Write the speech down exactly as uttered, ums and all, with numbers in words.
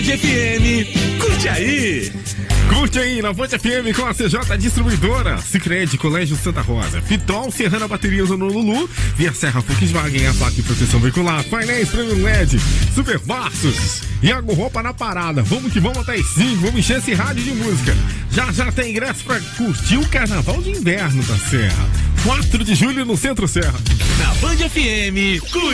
F M, curte aí! Curte aí na Band F M com a C J Distribuidora, Sicredi, Colégio Santa Rosa, Pitol, Serrana Baterias no Lulu, Via Serra Volkswagen, a placa e proteção veicular, painéis Premium L E D, Super Vastos, Iago Roupa na parada. Vamos que vamos até as cinco, vamos encher esse rádio de música. Já já tem ingresso pra curtir o Carnaval de Inverno da Serra, quatro de julho no Centro Serra. Na Band F M, curte!